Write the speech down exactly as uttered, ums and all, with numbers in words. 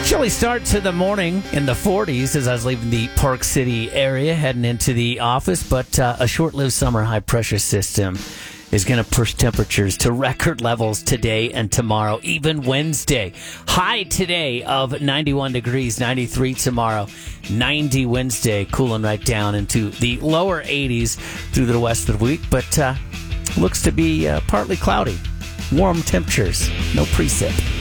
Chilly start to the morning in the forties as I was leaving the Park City area, heading into the office, but uh, a short-lived summer high-pressure system is going to push temperatures to record levels today and tomorrow, even Wednesday. High today of ninety-one degrees, ninety-three tomorrow, ninety Wednesday, cooling right down into the lower eighties through the rest of the week, but uh, looks to be uh, partly cloudy. Warm temperatures, no precip.